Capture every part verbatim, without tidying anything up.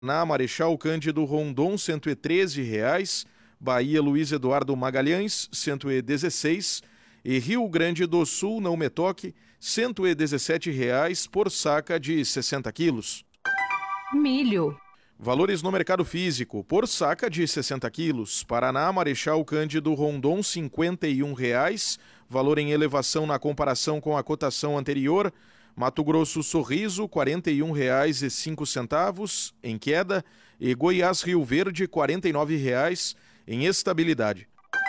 Na Marechal Cândido Rondon, cento e treze reais. Bahia Luiz Eduardo Magalhães, cento e dezesseis. E Rio Grande do Sul, não me toque, cento e dezessete reais por saca de sessenta quilos. Milho. Valores no mercado físico, por saca de sessenta quilos. Paraná, Marechal Cândido Rondon, cinquenta e um reais. Valor em elevação na comparação com a cotação anterior. Mato Grosso Sorriso, quarenta e um reais e cinco centavos, em queda. E Goiás Rio Verde, quarenta e nove reais, em estabilidade.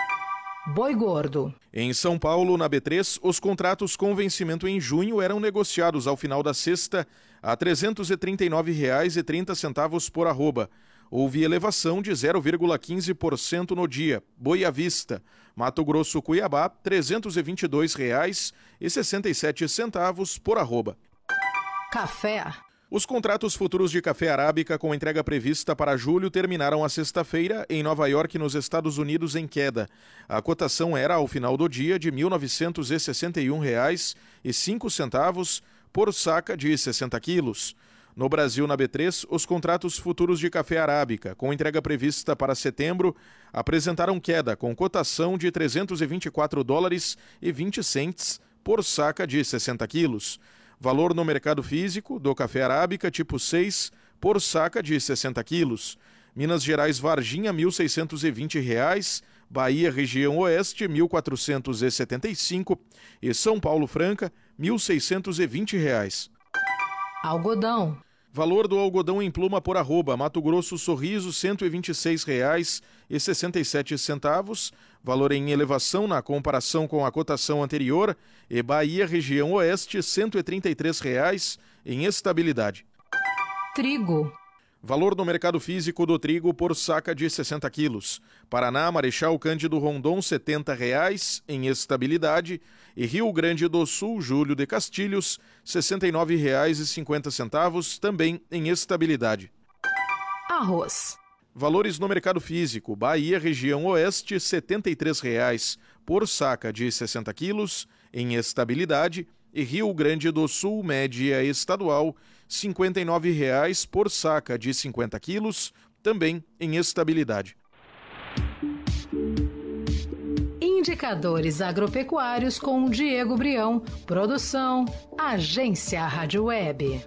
Boi gordo. Em São Paulo, na B três, os contratos com vencimento em junho eram negociados ao final da sexta a trezentos e trinta e nove reais e trinta centavos por arroba. Houve elevação de zero vírgula quinze por cento no dia. Boi à vista, Mato Grosso Cuiabá, trezentos e vinte e dois reais e sessenta e sete centavos por arroba. Café. Os contratos futuros de café arábica com entrega prevista para julho terminaram a sexta-feira em Nova York, nos Estados Unidos, em queda. A cotação era, ao final do dia, de mil novecentos e sessenta e um reais e cinco centavos por saca de sessenta quilos. No Brasil, na B três, os contratos futuros de café arábica, com entrega prevista para setembro, apresentaram queda, com cotação de trezentos e vinte e quatro dólares e vinte centes por saca de sessenta quilos. Valor no mercado físico do café arábica tipo seis por saca de sessenta quilos. Minas Gerais Varginha, mil seiscentos e vinte reais. Bahia região oeste, mil quatrocentos e setenta e cinco. E São Paulo Franca, mil seiscentos e vinte reais. Algodão. Valor do algodão em pluma por arroba, Mato Grosso Sorriso, cento e vinte e seis reais e sessenta e sete centavos. Valor em elevação na comparação com a cotação anterior. E Bahia, região oeste, cento e trinta e três reais em estabilidade. Trigo. Valor no mercado físico do trigo por saca de sessenta quilos. Paraná, Marechal Cândido Rondon, setenta reais em estabilidade. E Rio Grande do Sul, Júlio de Castilhos, sessenta e nove reais e cinquenta centavos, também em estabilidade. Arroz. Valores no mercado físico. Bahia, região oeste, setenta e três reais por saca de sessenta quilos, em estabilidade. E Rio Grande do Sul, média estadual, cinquenta e nove reais por saca de cinquenta quilos, também em estabilidade. Indicadores agropecuários com Diego Brião. Produção, Agência Rádio Web.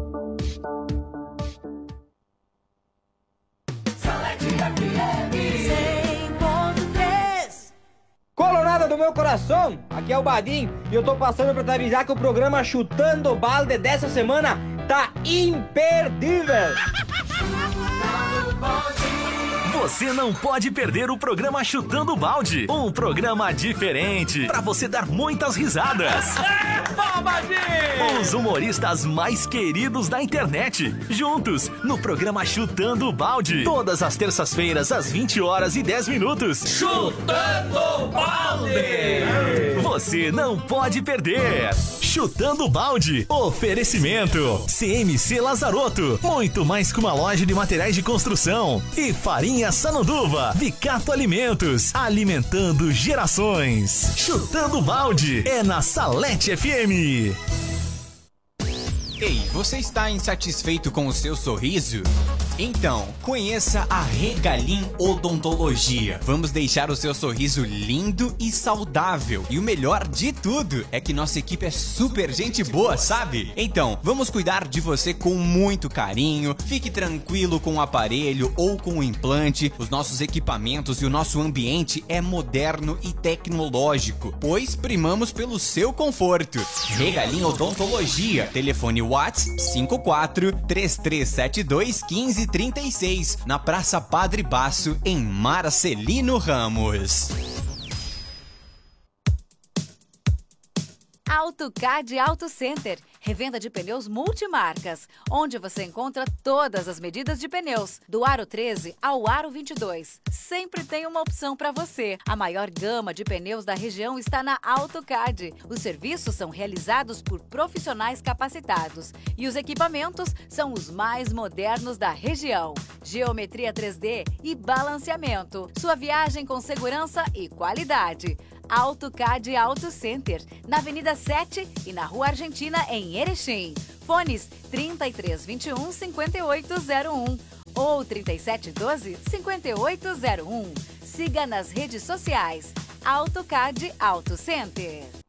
Colorada do meu coração, aqui é o Badim e eu tô passando pra te avisar que o programa Chutando o Balde dessa semana tá imperdível. Você não pode perder o programa Chutando o Balde, um programa diferente pra você dar muitas risadas. Os humoristas mais queridos da internet, juntos no programa Chutando o Balde, todas as terças-feiras às vinte horas e dez minutos. Chutando o Balde! Você não pode perder. Chutando o Balde, oferecimento C M C Lazarotto, muito mais que uma loja de materiais de construção. E Farinha Sananduva, Vicato Alimentos, alimentando gerações. Chutando o Balde é na Salete F M. Ei, você está insatisfeito com o seu sorriso? Então, conheça a Regalim Odontologia. Vamos deixar o seu sorriso lindo e saudável. E o melhor de tudo é que nossa equipe é super gente boa, sabe? Então, vamos cuidar de você com muito carinho. Fique tranquilo com o aparelho ou com o implante. Os nossos equipamentos e o nosso ambiente é moderno e tecnológico, pois primamos pelo seu conforto. Regalim Odontologia. Telefone WhatsApp cinco quatro três três sete dois um cinco trinta e seis, na Praça Padre Baço, em Marcelino Ramos. AutoCAD Auto Center, revenda de pneus multimarcas, onde você encontra todas as medidas de pneus, do aro treze ao aro vinte e dois. Sempre tem uma opção para você. A maior gama de pneus da região está na AutoCAD. Os serviços são realizados por profissionais capacitados e os equipamentos são os mais modernos da região. Geometria três D e balanceamento. Sua viagem com segurança e qualidade. AutoCAD Auto Center, na Avenida sete e na Rua Argentina, em Erechim. Fones trinta e três, vinte e um, cinquenta e oito zero um ou trinta e sete, doze, cinquenta e oito zero um. Siga nas redes sociais. AutoCAD Auto Center.